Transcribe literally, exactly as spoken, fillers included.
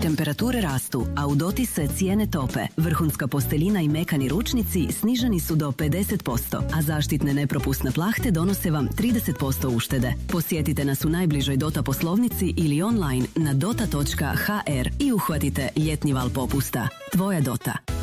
Temperature rastu, a u Doti se cijene tope. Vrhunska posteljina i mekani ručnici sniženi su do pedeset posto, a zaštitne nepropusne plahte donose vam trideset posto uštede. Posjetite nas u najbližoj Dota poslovnici ili online na dota točka h r i uhvatite ljetni val popusta. Tvoja Dota.